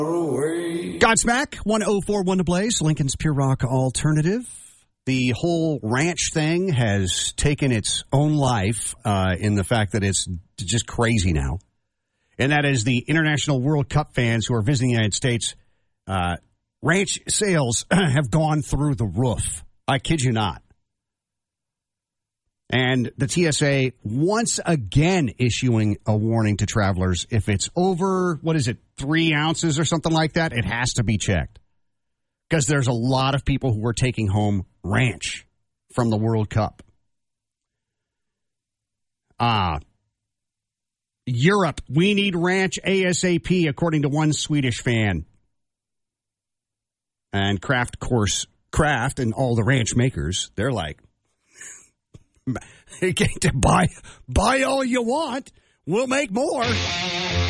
Godsmack, 104.1 to Blaze, Lincoln's Pure Rock Alternative. The whole ranch thing has taken its own life in the fact that it's just crazy now. And that is the International World Cup fans who are visiting the United States. Ranch sales have gone through the roof. I kid you not. And the TSA once again issuing a warning to travelers. If it's over, 3 ounces or something like that, it has to be checked. Because there's a lot of people who are taking home ranch from the World Cup. Europe, we need ranch ASAP, according to one Swedish fan. And Kraft and all the ranch makers, they're like, buy all you want. We'll make more.